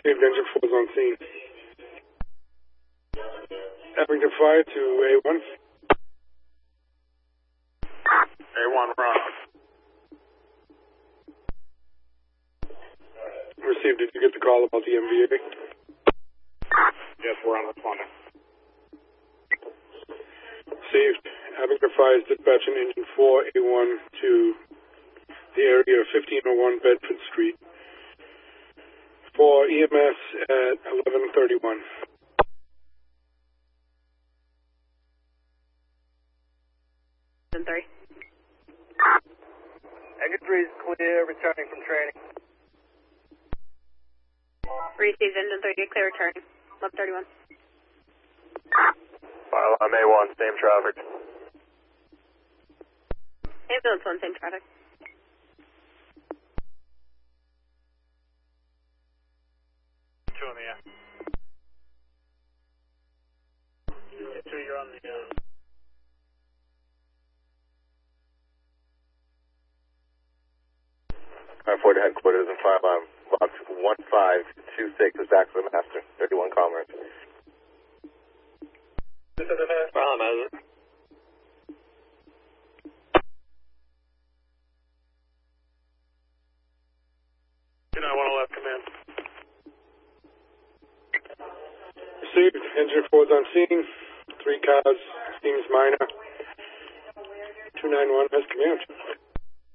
Received, engine 4 is on scene. Abington Fire to A1. A1, we're on. Received, did you get the call about the MVA? Yes, we're on responding. Received, Abington Fire is dispatching engine 4 A1 to the area of 1501 Bedford Street for EMS at 11:31. Engine 3 is clear, returning from training. Received, engine 3, clear returning. 11:31. File on A1, same traffic. Ambulance 1, same traffic. Two in the air. Two, you're on the 5-4 to headquarters and 5 on box 1526 is back to the master. 31 Commerce. File has it. Good night, 1 left command. Received, engine 4 is on scene. 3 cars, seems minor. 291 has command.